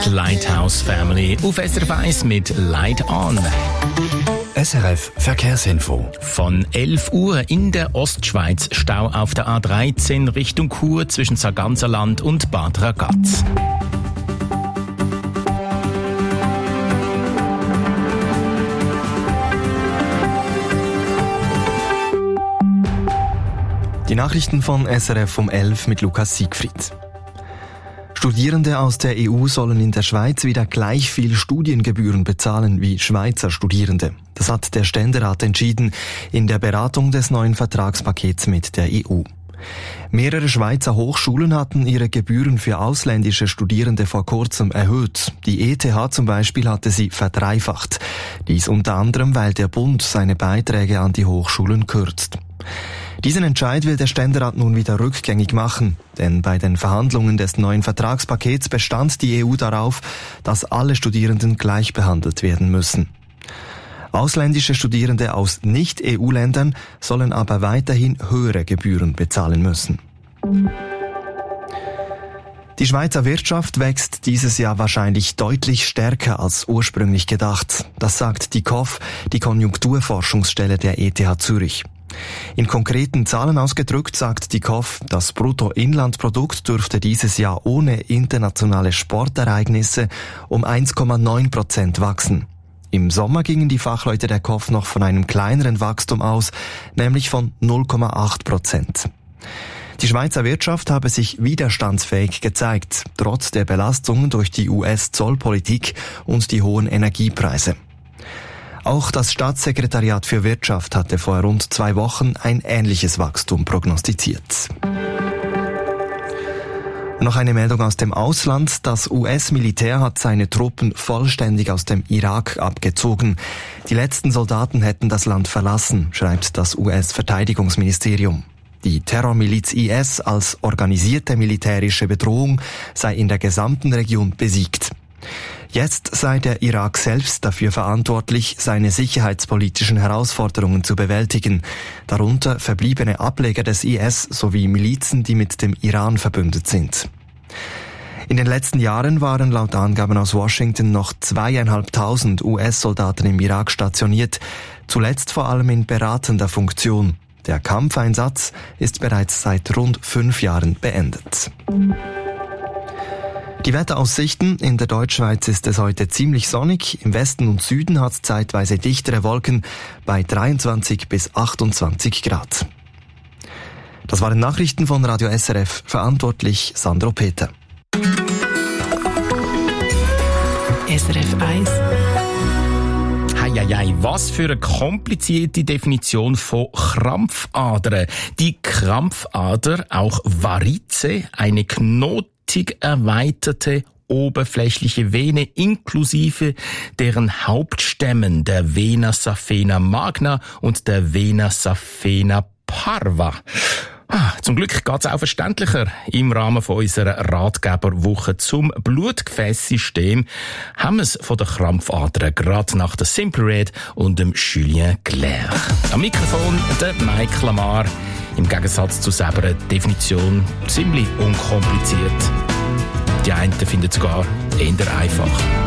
Die Lighthouse Family auf SRF 1 mit Light On. SRF Verkehrsinfo. Von 11 Uhr in der Ostschweiz Stau auf der A13 Richtung Chur zwischen Sarganserland und Bad Ragaz. Die Nachrichten von SRF um 11 mit Lukas Siegfried. Studierende aus der EU sollen in der Schweiz wieder gleich viel Studiengebühren bezahlen wie Schweizer Studierende. Das hat der Ständerat entschieden in der Beratung des neuen Vertragspakets mit der EU. Mehrere Schweizer Hochschulen hatten ihre Gebühren für ausländische Studierende vor kurzem erhöht. Die ETH zum Beispiel hatte sie verdreifacht. Dies unter anderem, weil der Bund seine Beiträge an die Hochschulen kürzt. Diesen Entscheid will der Ständerat nun wieder rückgängig machen, denn bei den Verhandlungen des neuen Vertragspakets bestand die EU darauf, dass alle Studierenden gleich behandelt werden müssen. Ausländische Studierende aus Nicht-EU-Ländern sollen aber weiterhin höhere Gebühren bezahlen müssen. Die Schweizer Wirtschaft wächst dieses Jahr wahrscheinlich deutlich stärker als ursprünglich gedacht. Das sagt die KOF, die Konjunkturforschungsstelle der ETH Zürich. In konkreten Zahlen ausgedrückt sagt die KOF, das Bruttoinlandprodukt dürfte dieses Jahr ohne internationale Sportereignisse um 1,9% wachsen. Im Sommer gingen die Fachleute der KOF noch von einem kleineren Wachstum aus, nämlich von 0,8%. Die Schweizer Wirtschaft habe sich widerstandsfähig gezeigt, trotz der Belastungen durch die US-Zollpolitik und die hohen Energiepreise. Auch das Staatssekretariat für Wirtschaft hatte vor rund 2 Wochen ein ähnliches Wachstum prognostiziert. Noch eine Meldung aus dem Ausland. Das US-Militär hat seine Truppen vollständig aus dem Irak abgezogen. Die letzten Soldaten hätten das Land verlassen, schreibt das US-Verteidigungsministerium. Die Terrormiliz IS als organisierte militärische Bedrohung sei in der gesamten Region besiegt. Jetzt sei der Irak selbst dafür verantwortlich, seine sicherheitspolitischen Herausforderungen zu bewältigen, darunter verbliebene Ableger des IS sowie Milizen, die mit dem Iran verbündet sind. In den letzten Jahren waren laut Angaben aus Washington noch 2.500 US-Soldaten im Irak stationiert, zuletzt vor allem in beratender Funktion. Der Kampfeinsatz ist bereits seit rund 5 Jahren beendet. Die Wetteraussichten: In der Deutschschweiz ist es heute ziemlich sonnig. Im Westen und Süden hat es zeitweise dichtere Wolken bei 23 bis 28 Grad. Das waren Nachrichten von Radio SRF. Verantwortlich Sandro Peter. SRF 1. Heieiei, was für eine komplizierte Definition von Krampfadern. Die Krampfader, auch Varize, eine knotig erweiterte oberflächliche Vene inklusive deren Hauptstämmen, der Vena saphena magna und der Vena saphena parva. Zum Glück geht's auch verständlicher. Im Rahmen von unserer Ratgeberwoche zum Blutgefäßsystem haben wir es von der Krampfadern gerade nach der Simple Red und dem Julien Clerc. Am Mikrofon der Mike Lamar. Im Gegensatz zu selber Definition ziemlich unkompliziert. Die einen finden es sogar eher einfach.